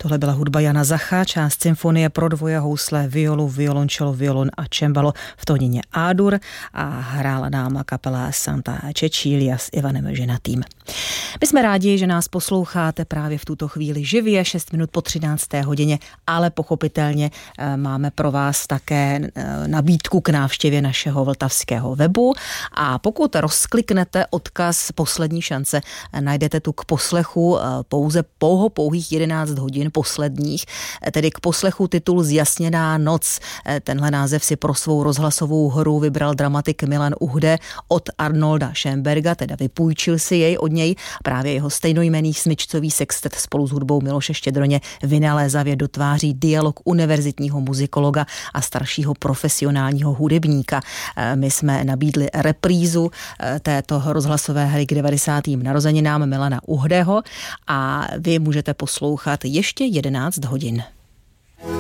Tohle byla hudba Jana Zacha, část symfonie pro dvoje housle, violu, violončelo, violon a cembalo v tónině A-dur a hrála nám kapela Santa Cecilia s Ivanem Ženatým. My jsme rádi, že nás posloucháte právě v tuto chvíli živě, 6 minut po 13. hodině, ale pochopitelně máme pro vás také nabídku k návštěvě našeho vltavského webu a pokud rozkliknete odkaz Poslední šance, najdete tu k poslechu pouze pouhých 11 hodin posledních, tedy k poslechu titul Zjasněná noc. Tenhle název si pro svou rozhlasovou hru vybral dramatik Milan Uhde od Arnolda Schönberga, teda vypůjčil si jej od něj. Právě jeho stejnojmenný smyčcový sextet spolu s hudbou Miloše Štědroně vynalézavě dotváří dialog univerzitního muzikologa a staršího profesionálního hudebníka. My jsme nabídli reprízu této rozhlasové hry k 90. narozeninám Milana Uhdeho a vy můžete poslouchat ještě 11 hodin.